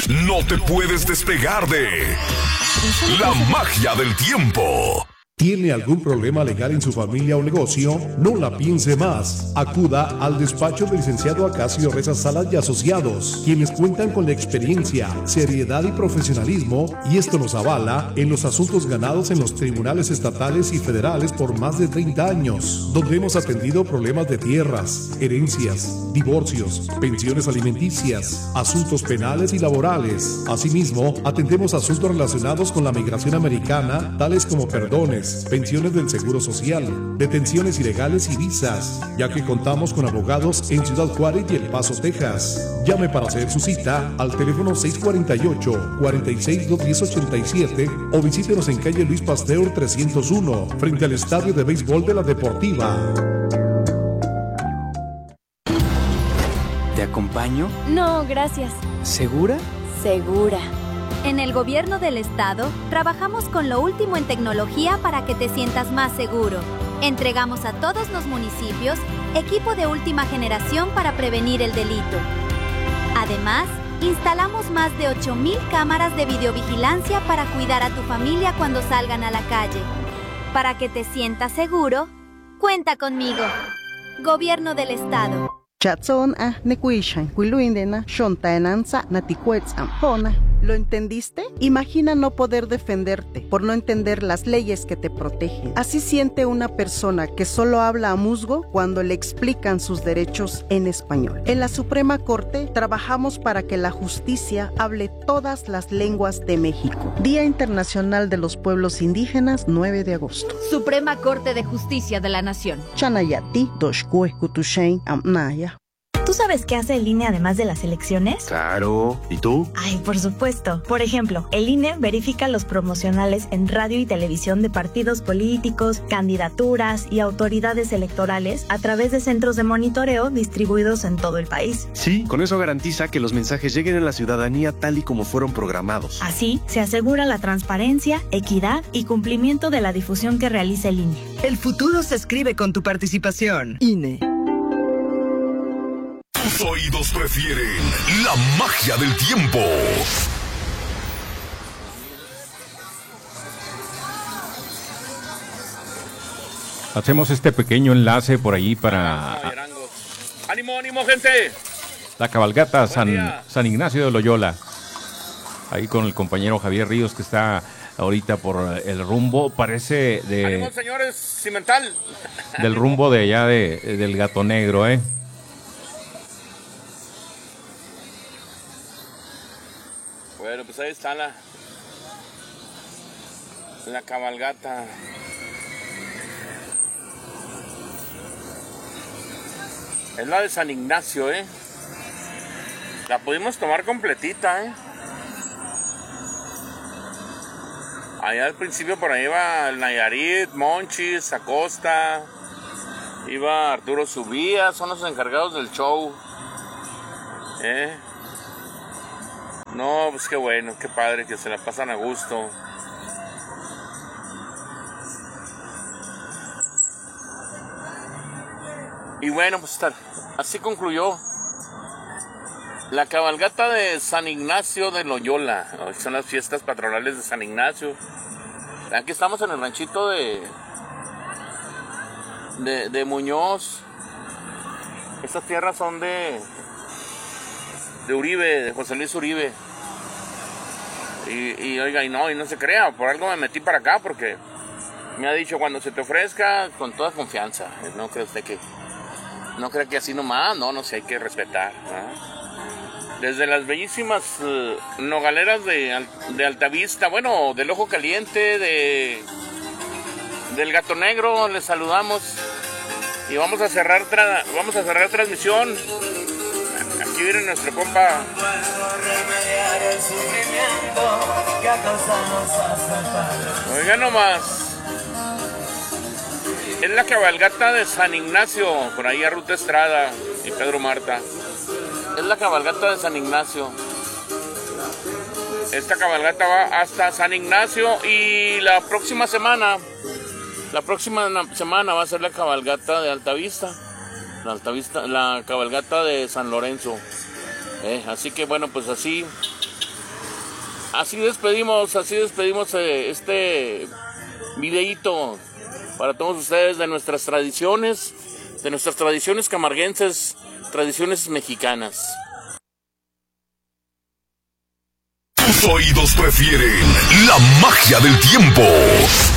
No te puedes despegar de la magia del tiempo. ¿Tiene algún problema legal en su familia o negocio? No la piense más. Acuda al despacho del licenciado Acacio Reza Salas y Asociados, quienes cuentan con la experiencia, seriedad y profesionalismo, y esto nos avala en los asuntos ganados en los tribunales estatales y federales por más de 30 años, donde hemos atendido problemas de tierras, herencias, divorcios, pensiones alimenticias, asuntos penales y laborales. Asimismo, atendemos asuntos relacionados con la migración americana, tales como perdones, pensiones del Seguro Social, detenciones ilegales y visas, ya que contamos con abogados en Ciudad Juárez y El Paso, Texas. Llame para hacer su cita al teléfono 648-46-210-87 o visítenos en calle Luis Pasteur 301, frente al Estadio de Béisbol de la Deportiva. ¿Te acompaño? No, gracias. ¿Segura? Segura. En el gobierno del estado, trabajamos con lo último en tecnología para que te sientas más seguro. Entregamos a todos los municipios equipo de última generación para prevenir el delito. Además, instalamos más de 8,000 cámaras de videovigilancia para cuidar a tu familia cuando salgan a la calle. Para que te sientas seguro, cuenta conmigo. Gobierno del estado. ¿Lo entendiste? Imagina no poder defenderte por no entender las leyes que te protegen. Así siente una persona que solo habla a musgo cuando le explican sus derechos en español. En la Suprema Corte trabajamos para que la justicia hable todas las lenguas de México. Día Internacional de los Pueblos Indígenas, 9 de agosto. Suprema Corte de Justicia de la Nación. Chanayati, Doshkue, Kutushein, Amnaya. ¿Tú sabes qué hace el INE además de las elecciones? Claro. ¿Y tú? Ay, por supuesto. Por ejemplo, el INE verifica los promocionales en radio y televisión de partidos políticos, candidaturas y autoridades electorales a través de centros de monitoreo distribuidos en todo el país. Sí, con eso garantiza que los mensajes lleguen a la ciudadanía tal y como fueron programados. Así, se asegura la transparencia, equidad y cumplimiento de la difusión que realiza el INE. El futuro se escribe con tu participación. INE. Tus oídos prefieren la magia del tiempo. Hacemos este pequeño enlace por ahí para... ¡Ánimo, ánimo, gente! La cabalgata San Ignacio de Loyola. Ahí con el compañero Javier Ríos, que está ahorita por el rumbo, parece de... ¡Ánimo, señores! ¡Cimental! Del rumbo de allá del Gato Negro, ¿eh? Bueno, pues ahí está la cabalgata. Es la de San Ignacio, ¿eh? La pudimos tomar completita, ¿eh? Allá al principio por ahí iba el Nayarit, Monchis, Acosta, iba Arturo Subía, son los encargados del show, ¿eh? No, pues qué bueno, qué padre, que se la pasan a gusto. Y bueno, pues así concluyó la cabalgata de San Ignacio de Loyola. Hoy son las fiestas patronales de San Ignacio. Aquí estamos en el ranchito de Muñoz. Estas tierras son de Uribe, de José Luis Uribe. Y oiga, y no se crea, por algo me metí para acá, porque me ha dicho, cuando se te ofrezca, con toda confianza. No cree usted que... No cree que así nomás, no sé, hay que respetar, ¿no? Desde las bellísimas nogaleras de Altavista, bueno, del Ojo Caliente, del Gato Negro, les saludamos. Y vamos a cerrar transmisión. Aquí viene nuestro compa. Oiga nomás. Es la cabalgata de San Ignacio, por ahí a Ruta Estrada y Pedro Marta. Es la cabalgata de San Ignacio. Esta cabalgata va hasta San Ignacio y la próxima semana va a ser la cabalgata de Altavista. La cabalgata de San Lorenzo. Así que bueno, pues así Así despedimos este videíto para todos ustedes de nuestras tradiciones camarguenses, tradiciones mexicanas. Tus oídos prefieren la magia del tiempo.